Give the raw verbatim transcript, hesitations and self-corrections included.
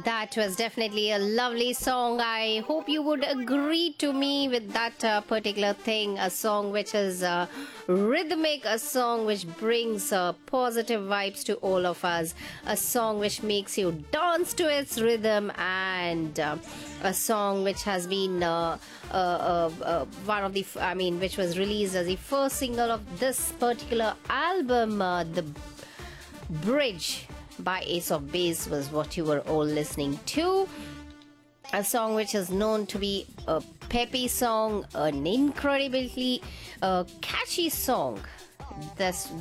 That was definitely a lovely song. I hope you would agree to me with that uh, particular thing. A song which is uh, rhythmic, a song which brings uh, positive vibes to all of us, a song which makes you dance to its rhythm, and uh, a song which has been uh, uh, uh, uh, one of the, f- I mean, which was released as the first single of this particular album, uh, The Bridge by Ace of Base was what you were all listening to. A song which is known to be a peppy song, an incredibly uh, catchy song. This